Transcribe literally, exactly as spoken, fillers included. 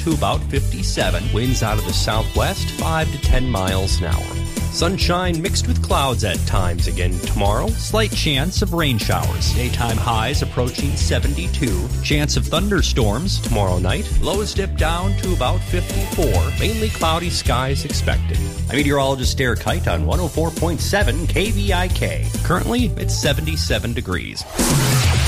to about fifty-seven. Winds out of the southwest, five to ten miles an hour. Sunshine mixed with clouds at times again tomorrow. Slight chance of rain showers. Daytime highs approaching seventy-two. Chance of thunderstorms tomorrow night. Lows dip down to about fifty-four. Mainly cloudy skies expected. I'm meteorologist Derek Kite on one oh four point seven K V I K. Currently, it's seventy-seven degrees.